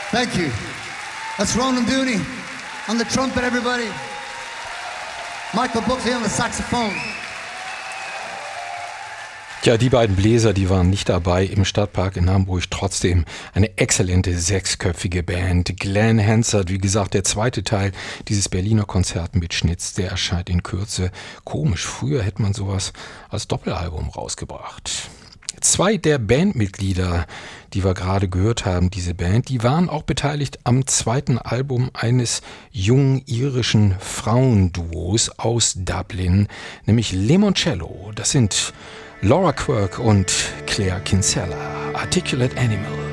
Thank you. That's Ronan Dooney on the trumpet, everybody. Michael Buckley on the saxophone. Ja, die beiden Bläser, die waren nicht dabei im Stadtpark in Hamburg. Trotzdem eine exzellente sechsköpfige Band. Glenn Hansard, wie gesagt, der zweite Teil dieses Berliner Konzertmitschnitts, der erscheint in Kürze. Komisch, früher hätte man sowas als Doppelalbum rausgebracht. Zwei der Bandmitglieder, die wir gerade gehört haben, diese Band, die waren auch beteiligt am zweiten Album eines jungen irischen Frauenduos aus Dublin, nämlich Limoncello. Das sind Laura Quirk und Claire Kinsella. Articulate Animal.